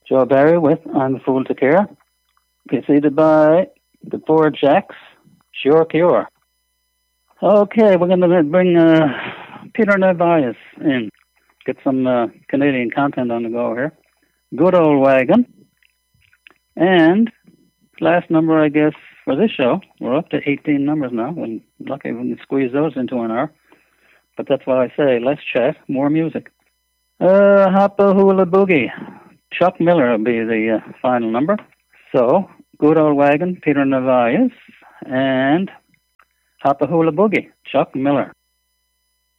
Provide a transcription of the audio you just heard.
Joe Barry with I'm the Fool to Care, preceded by the Four Jacks, Sure Cure. Okay, we're going to bring Peter Narvaez in, get some Canadian content on the go here. Good Old Wagon. And last number, I guess, for this show. We're up to 18 numbers now. We're lucky we can squeeze those into an hour. But that's why I say, less chat, more music. Hoppa Hula Boogie. Chuck Miller will be the final number. So, Good Old Wagon, Peter Narvaez, and Hoppa Hula Boogie, Chuck Miller.